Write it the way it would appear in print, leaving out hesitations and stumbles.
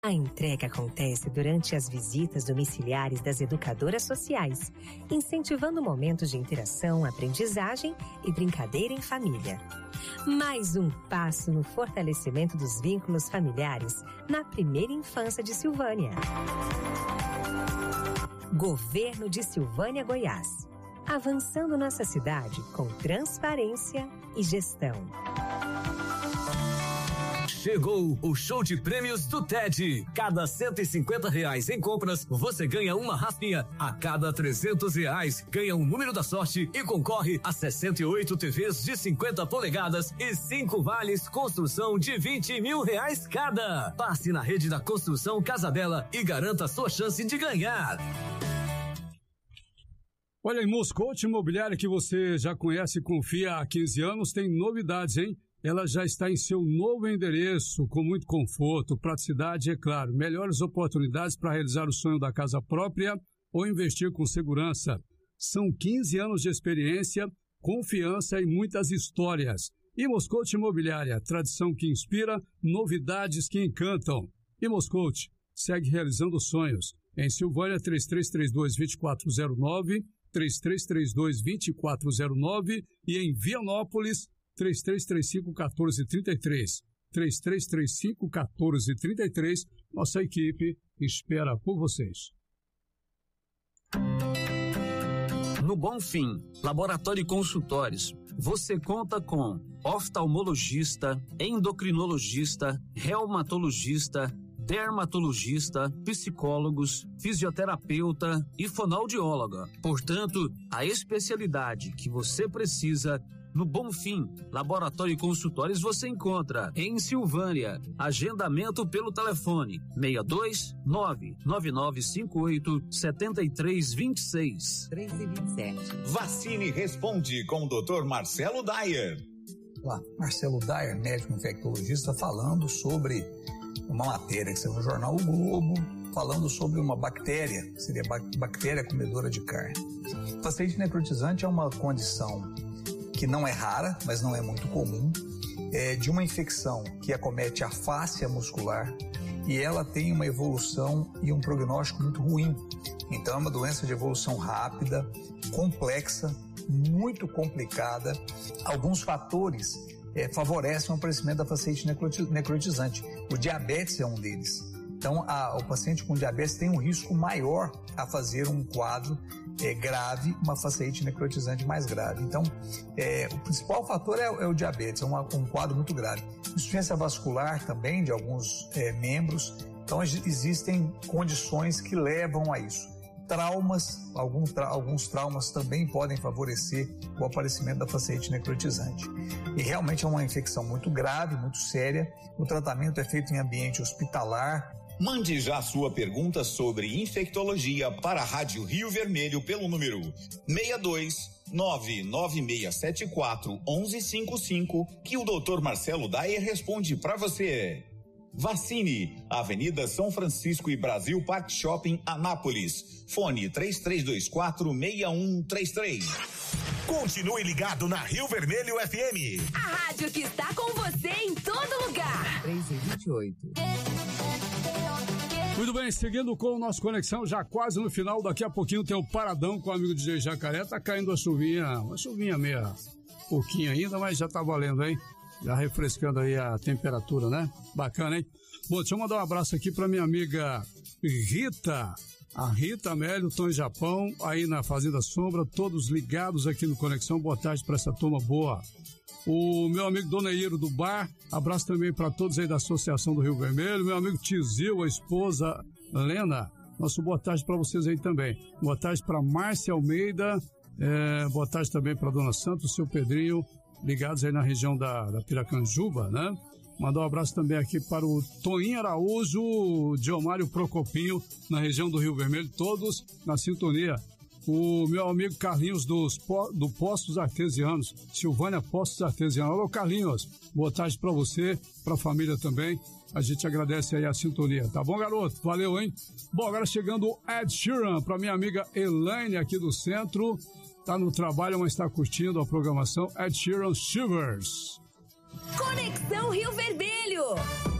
A entrega acontece durante as visitas domiciliares das educadoras sociais, incentivando momentos de interação, aprendizagem e brincadeira em família. Mais um passo no fortalecimento dos vínculos familiares na primeira infância de Silvânia. Governo de Silvânia, Goiás. Avançando nossa cidade com transparência e gestão. Chegou o show de prêmios do TED. Cada R$150 em compras, você ganha uma raspinha. A cada R$300, ganha um número da sorte e concorre a 68 TVs de 50 polegadas e 5 vales construção de R$20 mil cada. Passe na rede da Construção Casa Bela e garanta sua chance de ganhar. Olha, em Moscote Imobiliária, que você já conhece e confia há 15 anos, tem novidades, hein? Ela já está em seu novo endereço, com muito conforto, praticidade e, é claro, melhores oportunidades para realizar o sonho da casa própria ou investir com segurança. São 15 anos de experiência, confiança e muitas histórias. E Moscote Imobiliária, tradição que inspira, novidades que encantam. E Moscote segue realizando sonhos. Em Silvânia, 3332-2409, 3332-2409 e em Vianópolis, 3335-1433. 3335-1433. Nossa equipe espera por vocês. No Bonfim, Laboratório e Consultórios, você conta com oftalmologista, endocrinologista, reumatologista, dermatologista, psicólogos, fisioterapeuta e fonoaudióloga. Portanto, a especialidade que você precisa no Bonfim, Laboratório e Consultórios você encontra em Silvânia. Agendamento pelo telefone 62999587326. 327. Vacine Responde com o Dr. Marcelo Dyer. Olá, Marcelo Dyer, médico infectologista, falando sobre uma matéria que saiu no jornal O Globo, falando sobre uma bactéria, que seria bactéria comedora de carne. Paciente necrotizante é uma condição que não é rara, mas não é muito comum, de uma infecção que acomete a fáscia muscular e ela tem uma evolução e um prognóstico muito ruim. Então é uma doença de evolução rápida, complexa, muito complicada. Alguns fatores favorecem o aparecimento da fasciite necrotizante. O diabetes é um deles. Então o paciente com diabetes tem um risco maior a fazer um quadro grave, uma fasciite necrotizante mais grave. Então, o principal fator é o diabetes, é um quadro muito grave. Insuficiência vascular também de alguns membros. Então, existem condições que levam a isso. Traumas, alguns traumas também podem favorecer o aparecimento da fasciite necrotizante. E realmente é uma infecção muito grave, muito séria. O tratamento é feito em ambiente hospitalar. Mande já sua pergunta sobre infectologia para a Rádio Rio Vermelho pelo número 62996741155 que o Dr. Marcelo Dyer responde para você. Vacine, Avenida São Francisco e Brasil Park Shopping, Anápolis. Fone 33246133. Continue ligado na Rio Vermelho FM. A rádio que está com você em todo lugar. 328. Muito bem, seguindo com o nosso Conexão, já quase no final, daqui a pouquinho tem o Paradão com o amigo DJ Jacaré, tá caindo uma chuvinha meia pouquinho ainda, mas já tá valendo, hein? Já refrescando aí a temperatura, né? Bacana, hein? Bom, deixa eu mandar um abraço aqui pra minha amiga Rita, a Rita Amélio, Tom e Japão, aí na Fazenda Sombra, todos ligados aqui no Conexão, boa tarde pra essa turma boa. O meu amigo Doneiro do Bar, abraço também para todos aí da Associação do Rio Vermelho, meu amigo Tizil, a esposa Lena, nosso boa tarde para vocês aí também. Boa tarde para Márcia Almeida, boa tarde também para Dona Santos, seu Pedrinho, ligados aí na região da Piracanjuba, né? Mandar um abraço também aqui para o Toninho Araújo, Diomário Procopinho, na região do Rio Vermelho, todos na sintonia. O meu amigo Carlinhos do Postos Artesianos, Silvânia Postos Artesianos. Alô, Carlinhos, boa tarde pra você, pra família também. A gente agradece aí a sintonia, tá bom, garoto? Valeu, hein? Bom, agora chegando o Ed Sheeran, pra minha amiga Elaine aqui do centro. Tá no trabalho, mas tá curtindo a programação. Ed Sheeran Shivers. Conexão Rio Vermelho.